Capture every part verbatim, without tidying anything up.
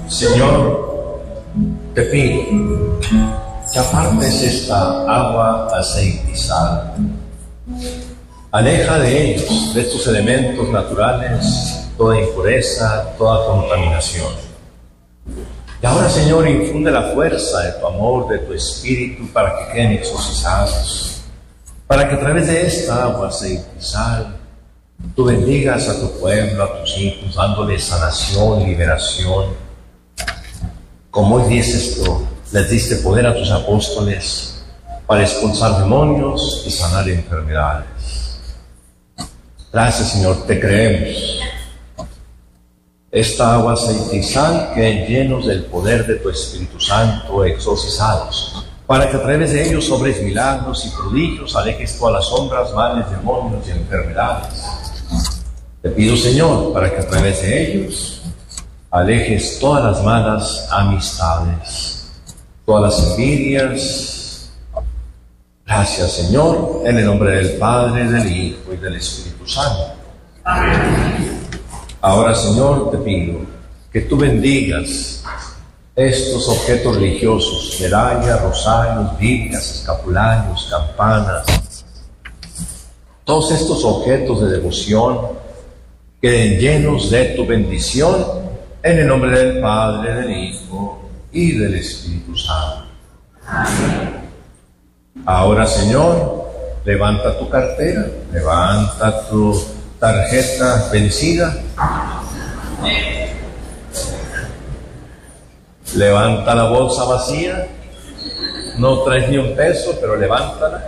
Señor, te pido que apartes esta agua, aceite y sal. Aleja de ellos, de estos elementos naturales, toda impureza, toda contaminación. Y ahora, Señor, infunde la fuerza de tu amor, de tu espíritu, para que queden exorcizados, para que a través de esta agua, aceite y sal, tú bendigas a tu pueblo, a tus hijos, dándoles sanación, liberación. Como hoy dices tú, les diste poder a tus apóstoles para expulsar demonios y sanar enfermedades. Gracias, Señor, te creemos. Esta agua, aceite y sal queden llenos del poder de tu Espíritu Santo, exorcizados, para que a través de ellos obres milagros y prodigios, alejes todas las sombras, males, demonios y enfermedades. Te pido, Señor, para que a través de ellos alejes todas las malas amistades, todas las envidias. Gracias, Señor, en el nombre del Padre, del Hijo y del Espíritu Santo. Amén. Ahora, Señor, te pido que tú bendigas estos objetos religiosos, medallas, rosarios, biblias, escapularios, campanas, todos estos objetos de devoción queden llenos de tu bendición, en el nombre del Padre, del Hijo y del Espíritu Santo. Amén. Ahora, Señor, levanta tu cartera, levanta tu tarjeta vencida, levanta la bolsa vacía, no traes ni un peso, pero levántala.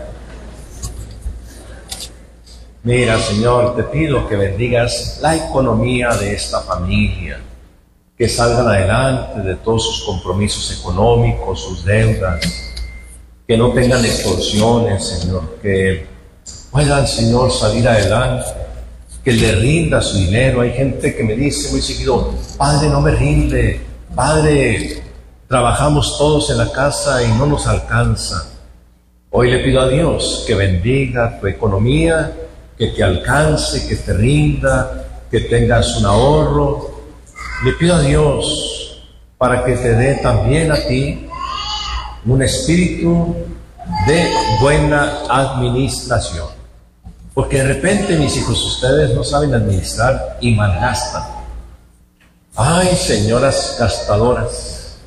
Mira, Señor, te pido que bendigas la economía de esta familia, que salgan adelante de todos sus compromisos económicos, sus deudas, que no tengan extorsiones, Señor, que puedan, Señor, salir adelante, que le rinda su dinero. Hay gente que me dice muy seguido: Padre, no me rinde, Padre, trabajamos todos en la casa y no nos alcanza. Hoy le pido a Dios que bendiga tu economía, que te alcance, que te rinda, que tengas un ahorro. Le pido a Dios para que te dé también a ti un espíritu de buena administración. Porque de repente, mis hijos, ustedes no saben administrar y malgastan. Ay, señoras gastadoras.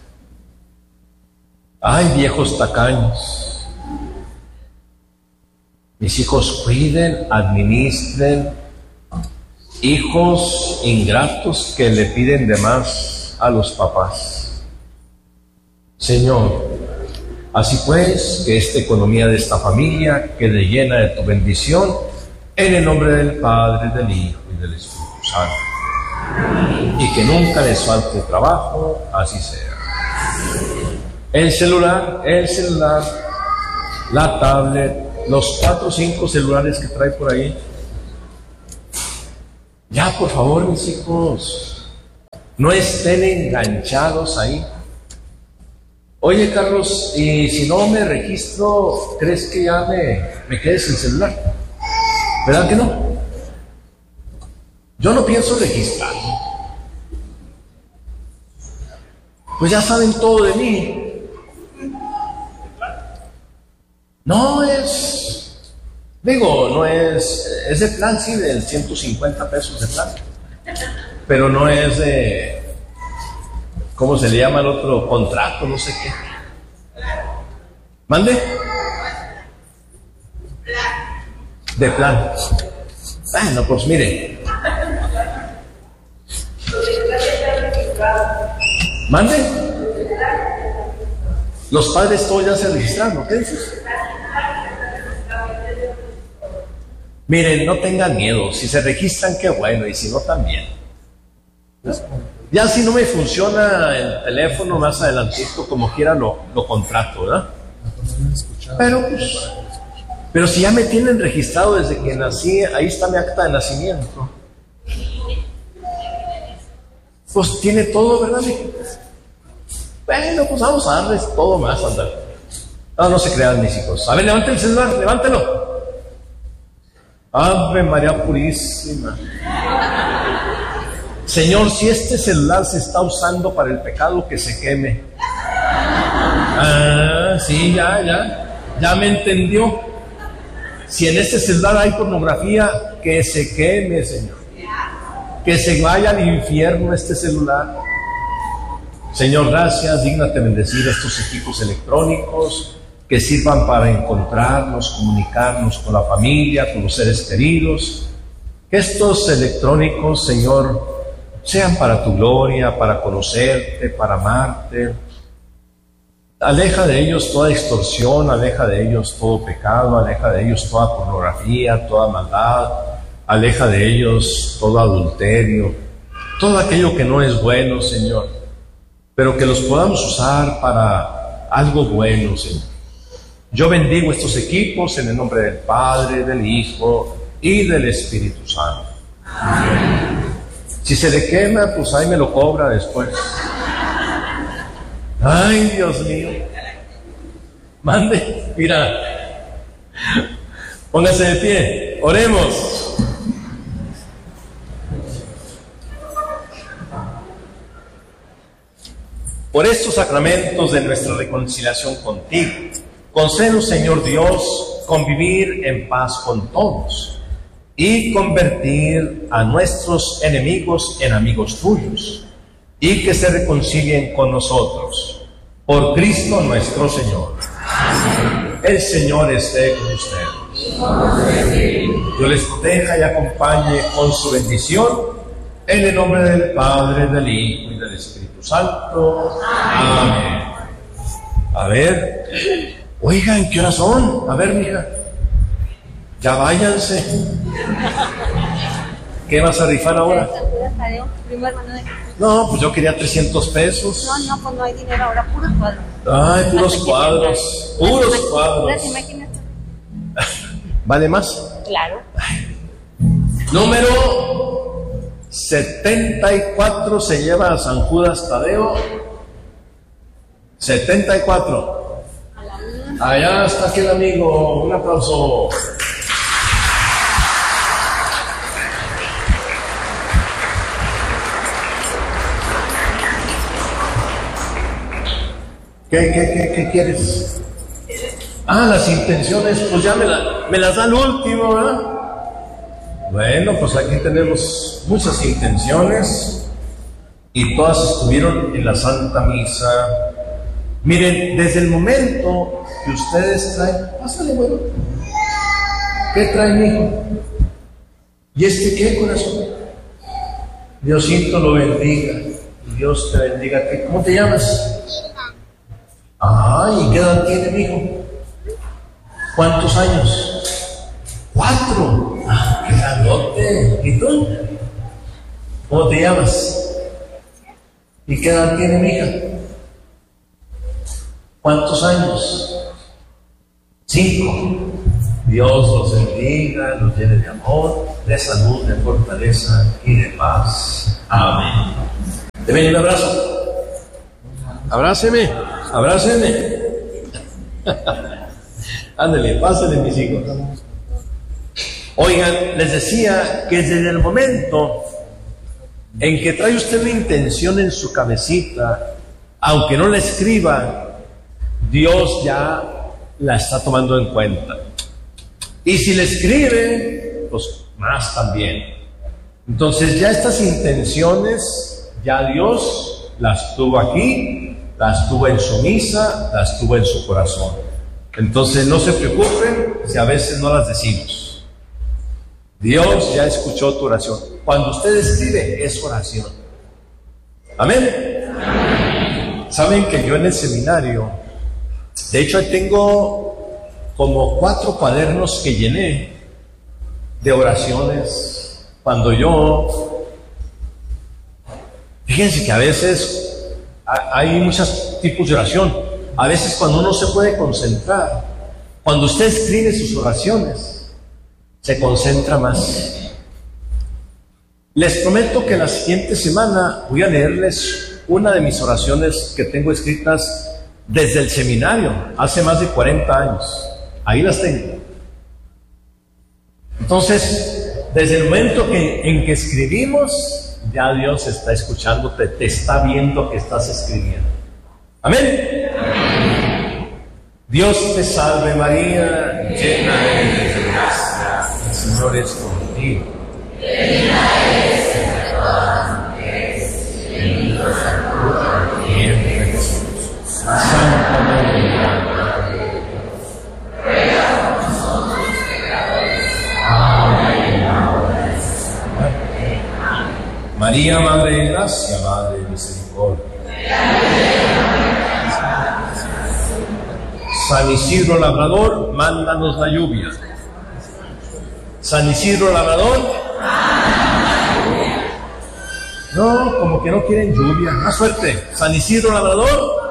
Ay, viejos tacaños. Mis hijos, cuiden, administren. Hijos ingratos que le piden de más a los papás. Señor, así pues, que esta economía de esta familia quede llena de tu bendición, en el nombre del Padre, del Hijo y del Espíritu Santo. Y que nunca les falte trabajo, así sea. El celular, el celular, la tablet, los cuatro o cinco celulares que trae por ahí. Ya, por favor, mis hijos, no estén enganchados ahí. Oye, Carlos, y si no me registro, ¿crees que ya me, me quede sin celular? ¿Verdad que no? Yo no pienso registrar. Pues ya saben todo de mí. No es, digo, no es, es de plan, sí, del ciento cincuenta pesos de plan, pero no es de, ¿cómo se le llama el otro? Contrato, no sé qué. ¿Mande? De plan. Bueno, pues mire. ¿Mande? Los padres todos ya se registraron, ¿qué dices? Miren, no tengan miedo. Si se registran, qué bueno, y si no, también. Ya si no me funciona el teléfono, más adelantito, como quiera lo, lo contrato, ¿verdad? Pero pues, pero si ya me tienen registrado desde que nací, ahí está mi acta de nacimiento. Pues tiene todo, ¿verdad, mijo? Bueno, pues vamos a darles todo más, andar. No, no se crean, mis hijos. A ver, levanten el celular, levántelo. Ave María Purísima. Señor, si este celular se está usando para el pecado, que se queme. Ah, sí, ya, ya, ya me entendió. Si en este celular hay pornografía, que se queme, Señor. Que se vaya al infierno este celular. Señor, gracias, dígnate bendecir estos equipos electrónicos que sirvan para encontrarnos, comunicarnos con la familia, con los seres queridos. Que estos electrónicos, Señor, sean para tu gloria, para conocerte, para amarte. Aleja de ellos toda extorsión, aleja de ellos todo pecado, aleja de ellos toda pornografía, toda maldad, aleja de ellos todo adulterio, todo aquello que no es bueno, Señor, pero que los podamos usar para algo bueno, Señor. Yo bendigo estos equipos en el nombre del Padre, del Hijo y del Espíritu Santo. Amén. Si se le quema, pues ahí me lo cobra después. Ay, Dios mío. Mande, mira. Póngase de pie, oremos. Por estos sacramentos de nuestra reconciliación contigo, concédenos, Señor Dios, convivir en paz con todos y convertir a nuestros enemigos en amigos tuyos, y que se reconcilien con nosotros. Por Cristo nuestro Señor. El Señor esté con ustedes. Dios les proteja y acompañe con su bendición, en el nombre del Padre, del Hijo y del Espíritu Santo. Amén. A ver, oigan, ¿qué horas son? A ver, mija, ya váyanse. ¿Qué vas a rifar ahora? No, pues yo quería trescientos pesos. No, no, pues no hay dinero ahora, puros cuadros. Ay, puros cuadros, puros cuadros. Las imágenes. ¿Vale más? Claro. Número setenta y cuatro se lleva a San Judas Tadeo. setenta y cuatro. Allá está aquel amigo, un aplauso. ¿Qué, qué, qué, qué quieres? Ah, las intenciones, pues ya me, la, me las da el último, ¿verdad? Bueno, pues aquí tenemos muchas intenciones y todas estuvieron en la Santa Misa. Miren, desde el momento que ustedes traen, pásale, bueno, ¿qué traen, hijo? ¿Y este qué, corazón? Diosito lo bendiga, Dios te bendiga. ¿Cómo te llamas? Ay, ¿y qué edad tiene, mi hijo? ¿Cuántos años? Cuatro. Ah, qué grandote. ¿Y tú? ¿Cómo te llamas? ¿Y qué edad tiene mi hija? ¿Cuántos años? Cinco. Dios los bendiga, los llene de amor, de salud, de fortaleza y de paz. Amén. ¿Te ven un abrazo? Abráceme, abráceme. Ándale, pásenle, mis hijos. Oigan, les decía que desde el momento en que trae usted una intención en su cabecita, aunque no la escriba, Dios ya la está tomando en cuenta. Y si la escribe, pues más también. Entonces ya estas intenciones, ya Dios las tuvo aquí, las tuvo en su misa, las tuvo en su corazón. Entonces no se preocupen si a veces no las decimos. Dios ya escuchó tu oración. Cuando usted escribe, es oración. Amén. Amén. Saben que yo en el seminario, de hecho tengo como cuatro cuadernos que llené de oraciones. Cuando yo, fíjense que a veces hay muchos tipos de oración. A veces cuando uno se puede concentrar, cuando usted escribe sus oraciones, se concentra más. Les prometo que la siguiente semana voy a leerles una de mis oraciones que tengo escritas desde el seminario, hace más de cuarenta años. Ahí las tengo. Entonces, desde el momento que, en que escribimos, ya Dios está escuchándote, te está viendo que estás escribiendo. Amén. Dios te salve María, llena eres de gracia, el Señor es contigo. Bendita eres entre todas las mujeres, y bendito es el fruto de tu vientre Jesús. Santa María, Madre de Dios, ruega por nosotros pecadores, ahora y en la hora de nuestra muerte. María, Madre de Gracia, Madre de Misericordia. San Isidro Labrador, mándanos la lluvia. San Isidro Labrador. No, como que no quieren lluvia. Más suerte. San Isidro Labrador.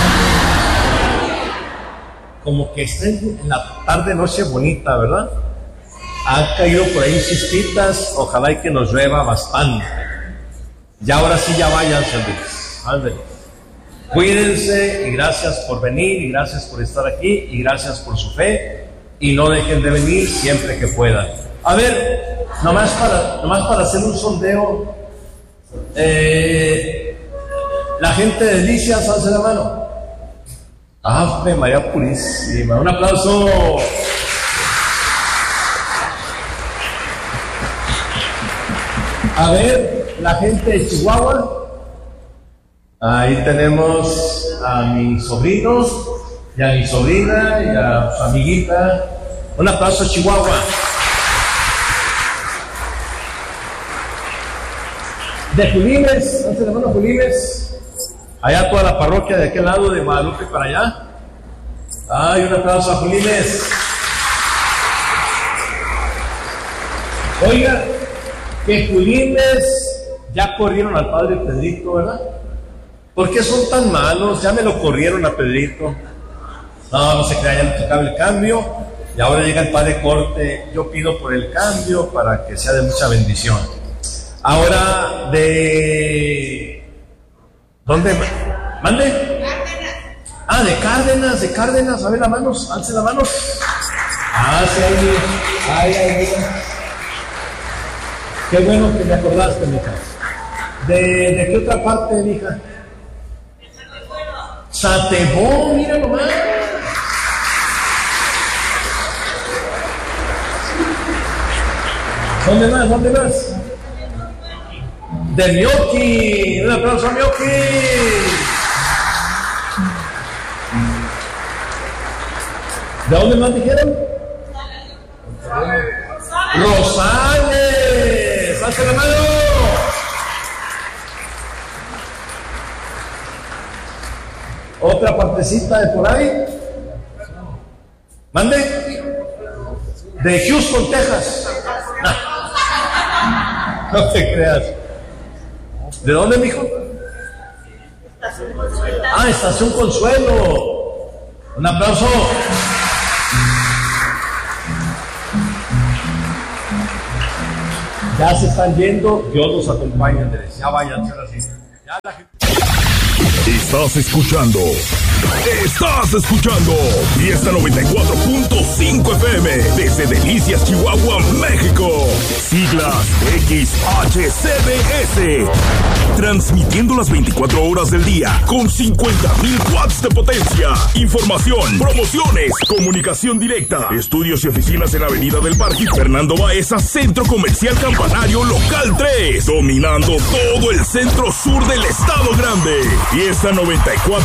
Como que está en la tarde, noche bonita, ¿verdad? Han caído por ahí chispitas. Ojalá y que nos llueva bastante. Ya ahora sí, ya vayan, Andrés. Cuídense y gracias por venir y gracias por estar aquí y gracias por su fe y no dejen de venir siempre que puedan. A ver, nomás para, nomás para hacer un sondeo, eh, la gente de Delicias, alce la mano. ¡Ave María Purísima! ¡Un aplauso! A ver, la gente de Chihuahua. Ahí tenemos a mis sobrinos y a mi sobrina y a su amiguita. Un aplauso, Chihuahua. De Julines, ¿hace la mano Julines? Allá toda la parroquia de aquel lado, de Guadalupe para allá. Ay, un aplauso a Julines. Oiga, que Julines ya corrieron al padre Pedrito, ¿verdad? ¿Por qué son tan malos? Ya me lo corrieron a Pedrito. No, no se crea, ya le tocaba el cambio. Y ahora llega el padre Corte. Yo pido por el cambio para que sea de mucha bendición. Ahora, de... ¿Dónde? ¿Mande? Ah, de Cárdenas, de Cárdenas. A ver, las manos, alce las manos. Ah, sí, ahí, ahí, ahí. Qué bueno que me acordaste, mija. ¿De, de qué otra parte, mija? Satebó, mira nomás. ¿Dónde más? ¿Dónde más? De Mioki. Un aplauso a Mioki. ¿De dónde más dijeron? Rosales. ¡Hace la mano! Otra partecita de por ahí. ¿Mande? De Houston, Texas. No, no te creas. ¿De dónde, mijo? Ah, Estación Consuelo. Un aplauso. Ya se están yendo. Dios los acompañe, Andrés. Ya vayan, así. Ya la gente. Estás escuchando, estás escuchando Fiesta noventa y cuatro punto cinco F M desde Delicias, Chihuahua, México. Siglas X H C D S. Transmitiendo las veinticuatro horas del día con cincuenta mil watts de potencia. Información, promociones, comunicación directa. Estudios y oficinas en Avenida del Parque Fernando Baeza, Centro Comercial Campanario Local tres. Dominando todo el centro sur del Estado Grande. Fiesta noventa y cuatro